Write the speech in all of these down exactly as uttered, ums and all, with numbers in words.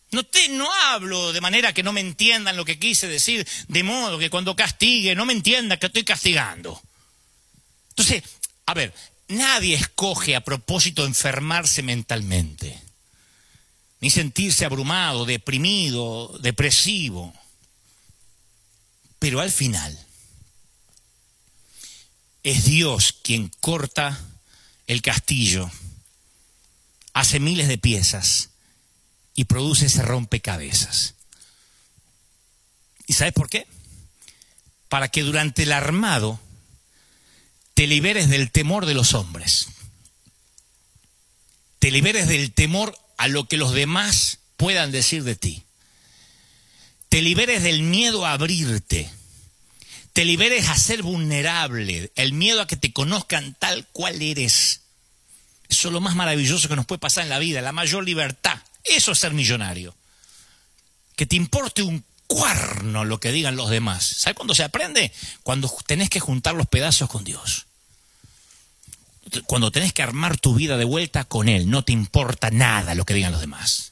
No, te, no hablo de manera que no me entiendan lo que quise decir, de modo que cuando castigue no me entienda que estoy castigando. Entonces, a ver, nadie escoge a propósito enfermarse mentalmente, ni sentirse abrumado, deprimido, depresivo. Pero al final, es Dios quien corta el castillo, hace miles de piezas y produce ese rompecabezas. ¿Y sabes por qué? Para que durante el armado te liberes del temor de los hombres. Te liberes del temor a lo que los demás puedan decir de ti. Te liberes del miedo a abrirte. Te liberes a ser vulnerable, el miedo a que te conozcan tal cual eres. Eso es lo más maravilloso que nos puede pasar en la vida, la mayor libertad. Eso es ser millonario. Que te importe un cuerno lo que digan los demás. ¿Sabes cuándo se aprende? Cuando tenés que juntar los pedazos con Dios. Cuando tenés que armar tu vida de vuelta con Él. No te importa nada lo que digan los demás.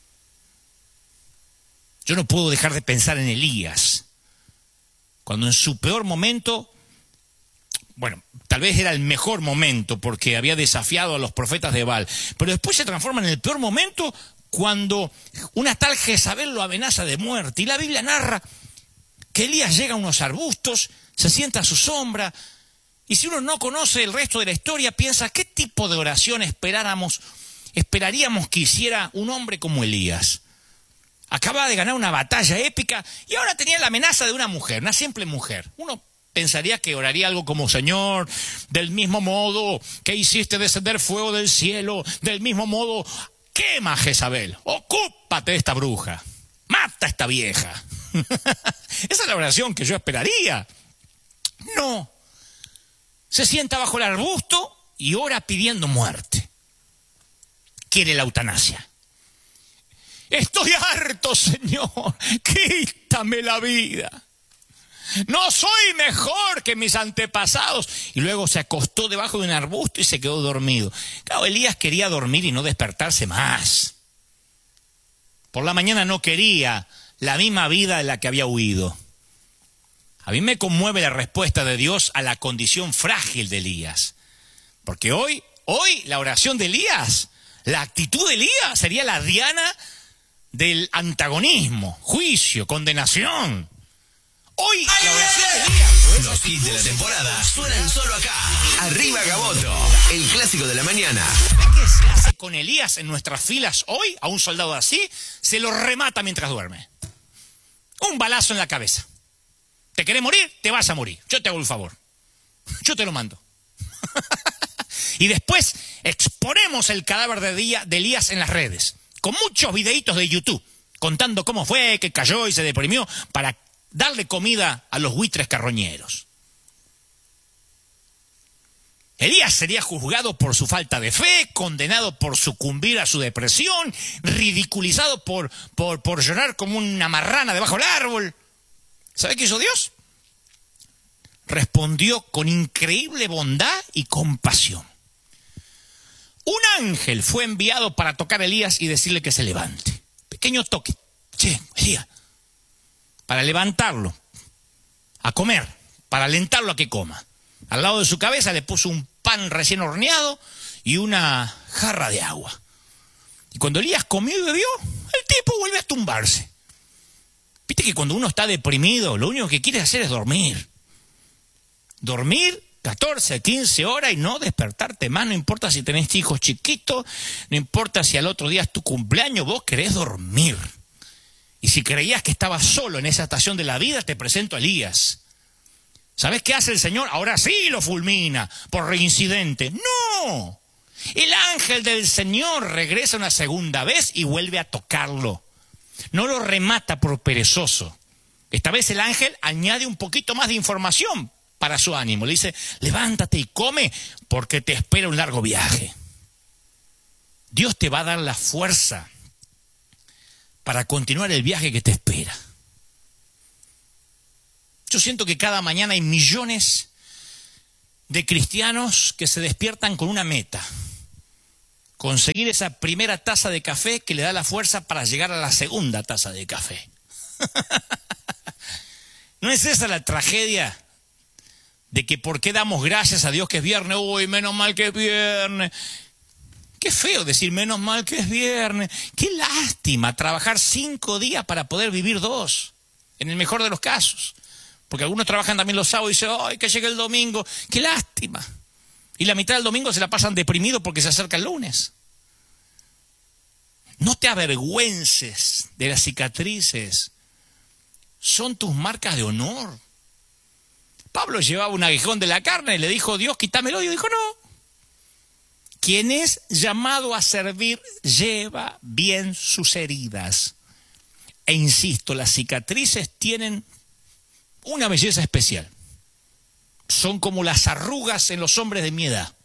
Yo no puedo dejar de pensar en Elías. Cuando en su peor momento, bueno, tal vez era el mejor momento porque había desafiado a los profetas de Baal, pero después se transforma en el peor momento cuando una tal Jezabel lo amenaza de muerte. Y la Biblia narra que Elías llega a unos arbustos, se sienta a su sombra, y si uno no conoce el resto de la historia, piensa, ¿qué tipo de oración esperáramos, esperaríamos que hiciera un hombre como Elías? Acaba de ganar una batalla épica y ahora tenía la amenaza de una mujer, una simple mujer. Uno pensaría que oraría algo como, Señor, del mismo modo que hiciste descender fuego del cielo, del mismo modo, quema a Jezabel, ocúpate de esta bruja, mata a esta vieja. Esa es la oración que yo esperaría. No. Se sienta bajo el arbusto y ora pidiendo muerte. Quiere la eutanasia. Estoy harto, Señor, quítame la vida. No soy mejor que mis antepasados. Y luego se acostó debajo de un arbusto y se quedó dormido. Claro, Elías quería dormir y no despertarse más. Por la mañana no quería la misma vida de la que había huido. A mí me conmueve la respuesta de Dios a la condición frágil de Elías. Porque hoy, hoy la oración de Elías, la actitud de Elías sería la diana del antagonismo, juicio, condenación. Hoy la oración de Elías. Los hits de la temporada suenan solo acá. Arriba Gaboto, el clásico de la mañana. ¿Qué se hace con Elías en nuestras filas hoy? A un soldado así, se lo remata mientras duerme. Un balazo en la cabeza. ¿Te querés morir? Te vas a morir. Yo te hago el favor. Yo te lo mando. Y después exponemos el cadáver de, día, de Elías en las redes, con muchos videitos de YouTube, contando cómo fue, que cayó y se deprimió, para darle comida a los buitres carroñeros. Elías sería juzgado por su falta de fe, condenado por sucumbir a su depresión, ridiculizado por, por, por llorar como una marrana debajo del árbol. ¿Sabe qué hizo Dios? Respondió con increíble bondad y compasión. Un ángel fue enviado para tocar a Elías y decirle que se levante. Pequeño toque. Che, Elías. Para levantarlo, a comer, para alentarlo a que coma. Al lado de su cabeza le puso un pan recién horneado y una jarra de agua. Y cuando Elías comió y bebió, el tipo vuelve a tumbarse. Viste que cuando uno está deprimido, lo único que quiere hacer es dormir. Dormir catorce, quince horas y no despertarte más. No importa si tenés hijos chiquitos, no importa si al otro día es tu cumpleaños, vos querés dormir. Y si creías que estabas solo en esa estación de la vida, te presento a Elías. ¿Sabés qué hace el Señor? Ahora sí lo fulmina por reincidente. ¡No! El ángel del Señor regresa una segunda vez y vuelve a tocarlo. No lo remata por perezoso. Esta vez el ángel añade un poquito más de información para su ánimo. Le dice, levántate y come porque te espera un largo viaje. Dios te va a dar la fuerza para continuar el viaje que te espera. Yo siento que cada mañana hay millones de cristianos que se despiertan con una meta, conseguir esa primera taza de café que le da la fuerza para llegar a la segunda taza de café. ¿No es esa la tragedia? De que por qué damos gracias a Dios que es viernes. Uy, menos mal que es viernes. Qué feo decir menos mal que es viernes. Qué lástima trabajar cinco días para poder vivir dos. En el mejor de los casos. Porque algunos trabajan también los sábados y dicen, ay, que llegue el domingo. Qué lástima. Y la mitad del domingo se la pasan deprimidos porque se acerca el lunes. No te avergüences de las cicatrices. Son tus marcas de honor. Pablo llevaba un aguijón de la carne y le dijo, Dios, quítamelo. Y dijo, no. Quien es llamado a servir lleva bien sus heridas. E insisto, las cicatrices tienen una belleza especial. Son como las arrugas en los hombres de mi edad.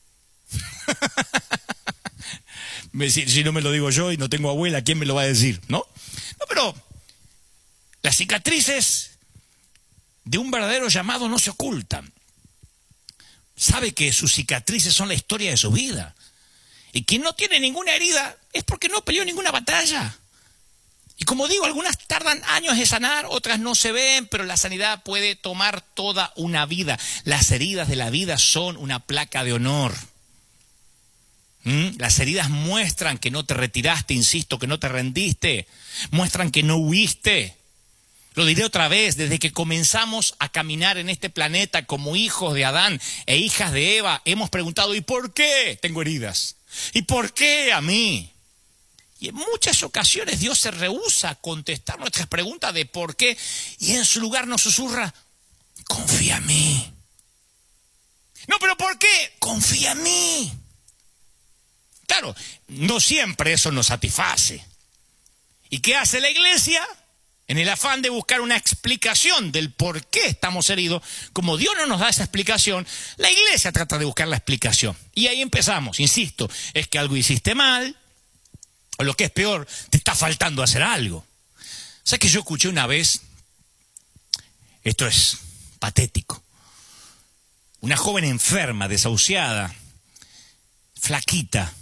Si no me lo digo yo y no tengo abuela, ¿quién me lo va a decir? ¿No? No, pero las cicatrices de un verdadero llamado no se ocultan. Sabe que sus cicatrices son la historia de su vida. Y quien no tiene ninguna herida es porque no peleó ninguna batalla. Y como digo, algunas tardan años en sanar, otras no se ven, pero la sanidad puede tomar toda una vida. Las heridas de la vida son una placa de honor. ¿Mm? Las heridas muestran que no te retiraste, insisto, que no te rendiste. Muestran que no huiste. Lo diré otra vez, desde que comenzamos a caminar en este planeta como hijos de Adán e hijas de Eva, hemos preguntado, ¿y por qué tengo heridas? ¿Y por qué a mí? Y en muchas ocasiones Dios se rehúsa a contestar nuestras preguntas de por qué, y en su lugar nos susurra, confía en mí. No, pero ¿por qué? Confía en mí. Claro, no siempre eso nos satisface. ¿Y qué hace la iglesia? En el afán de buscar una explicación del por qué estamos heridos, como Dios no nos da esa explicación, la iglesia trata de buscar la explicación. Y ahí empezamos, insisto, es que algo hiciste mal, o lo que es peor, te está faltando hacer algo. ¿Sabes que yo escuché una vez? Esto es patético. Una joven enferma, desahuciada, flaquita,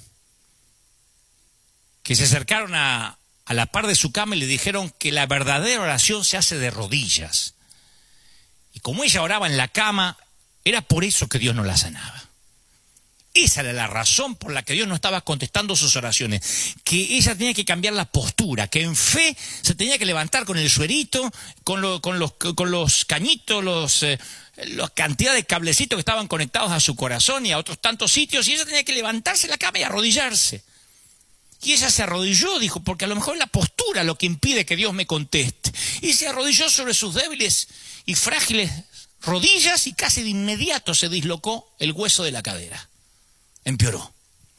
que se acercaron a... a la par de su cama y le dijeron que la verdadera oración se hace de rodillas. Y como ella oraba en la cama, era por eso que Dios no la sanaba. Esa era la razón por la que Dios no estaba contestando sus oraciones. Que ella tenía que cambiar la postura, que en fe se tenía que levantar con el suerito, con, lo, con, los, con los cañitos, los, eh, la cantidad de cablecitos que estaban conectados a su corazón y a otros tantos sitios, y ella tenía que levantarse de la cama y arrodillarse. Y ella se arrodilló, dijo, porque a lo mejor es la postura lo que impide que Dios me conteste. Y se arrodilló sobre sus débiles y frágiles rodillas y casi de inmediato se dislocó el hueso de la cadera. Empeoró.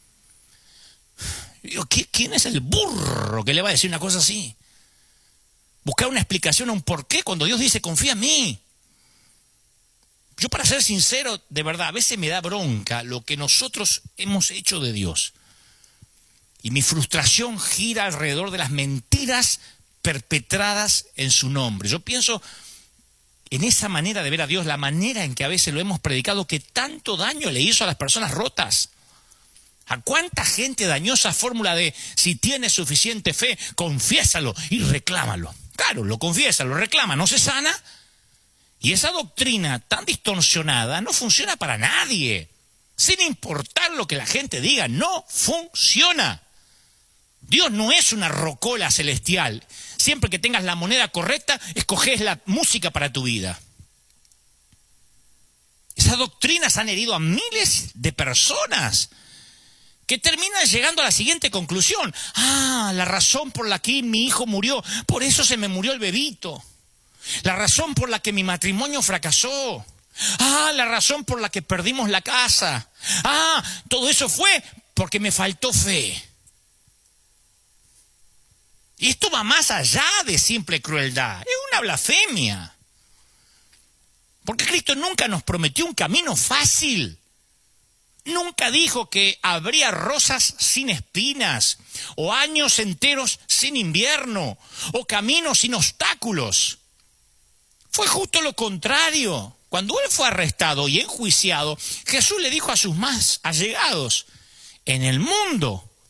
Digo, ¿quién es el burro que le va a decir una cosa así? Buscar una explicación a un porqué cuando Dios dice, confía en mí. Yo, para ser sincero, de verdad, a veces me da bronca lo que nosotros hemos hecho de Dios. Y mi frustración gira alrededor de las mentiras perpetradas en su nombre. Yo pienso en esa manera de ver a Dios, la manera en que a veces lo hemos predicado, que tanto daño le hizo a las personas rotas. ¿A cuánta gente dañó esa fórmula de si tienes suficiente fe, confiésalo y reclámalo? Claro, lo confiesa, lo reclama, no se sana. Y esa doctrina tan distorsionada no funciona para nadie. Sin importar lo que la gente diga, no funciona. Dios no es una rocola celestial. Siempre que tengas la moneda correcta, escoges la música para tu vida. Esas doctrinas han herido a miles de personas que terminan llegando a la siguiente conclusión. Ah, la razón por la que mi hijo murió, por eso se me murió el bebito. La razón por la que mi matrimonio fracasó. Ah, la razón por la que perdimos la casa. Ah, todo eso fue porque me faltó fe. Y esto va más allá de simple crueldad. Es una blasfemia. Porque Cristo nunca nos prometió un camino fácil. Nunca dijo que habría rosas sin espinas, o años enteros sin invierno, o caminos sin obstáculos. Fue justo lo contrario. Cuando él fue arrestado y enjuiciado, Jesús le dijo a sus más allegados, en el mundo